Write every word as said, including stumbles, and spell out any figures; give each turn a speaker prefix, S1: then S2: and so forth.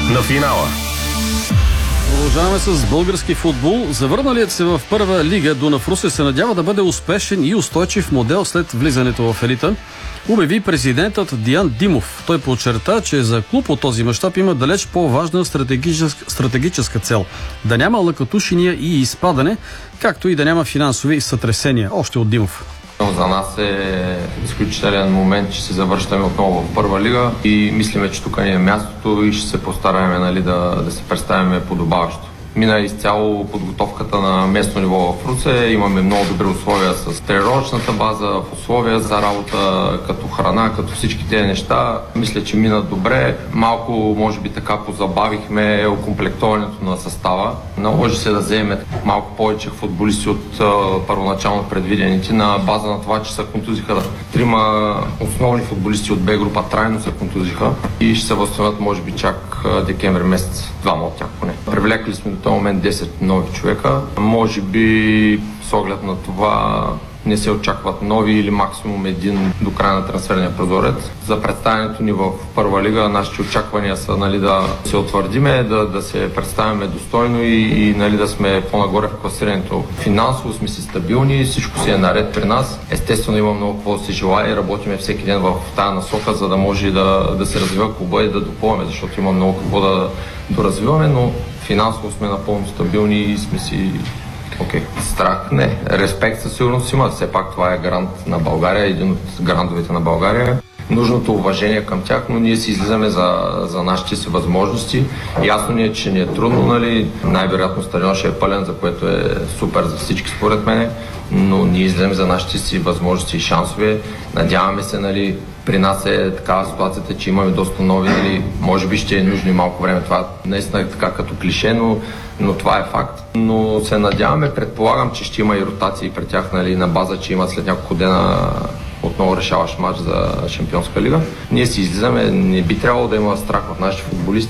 S1: на финала.
S2: Продължаваме с български футбол. Завърналият се в първа лига Дунав Русе се надява да бъде успешен и устойчив модел след влизането в елита, обяви президентът Диан Димов. Той подчерта, че за клуб от този мащаб има далеч по-важна стратегическа, стратегическа цел. Да няма лъкатушения и изпадане, както и да няма финансови сътресения. Още от Димов.
S3: За нас е изключителен момент, че се завръщаме отново в първа лига и мислиме, че тук ни е мястото и ще се постараем, нали, да, да се представим подобаващо. Мина изцяло подготовката на местно ниво в Русе. Имаме много добри условия с тренировъчната база, условия за работа, като храна, като всички тези неща. Мисля, че мина добре. Малко, може би така, позабавихме окомплектоването на състава. Наложи се да вземем малко повече футболисти от а, първоначално предвидените на база на това, че се контузиха. Трима основни футболисти от Б група трайно се контузиха и ще се възстановят, може би, чак декември месец. Двама от тях поне. Привлекли сме до този момент десет нови човека. Може би с оглед на това не се очакват нови или максимум един до края на трансферния прозорец. За представянето ни в първа лига нашите очаквания са, нали, да се утвърдиме, да, да се представяме достойно и, и нали, да сме по-нагоре в класирането. Финансово сме си стабилни, всичко си е наред при нас. Естествено има много какво да се желае и работиме всеки ден в тази насока, за да може да, да се развива клуба и да допълваме, защото има много какво да доразвиваме, но финансово сме напълно стабилни и сме си окей. Okay. Страх? Не. Респект със сигурност има. Все пак това е грант на България, един от грантовете на България. Нужното уважение към тях, но ние си излизаме за, за нашите си възможности. Ясно ни е, че ни е трудно, нали? Най-вероятно стадион ще е пълен, за което е супер за всички според мене, но ние излизаме за нашите си възможности и шансове. Надяваме се, нали, при нас е такава ситуацията, че имаме доста нови, нали, може би ще е нужно и малко време. Това наистина е така като клише, но, но това е факт. Но се надяваме, предполагам, че ще има и ротации при тях, нали, на база, че имат след няколко дена отново решаващ матч за Шампионска лига. Ние си излизаме, не би трябвало да има страх от нашите футболисти.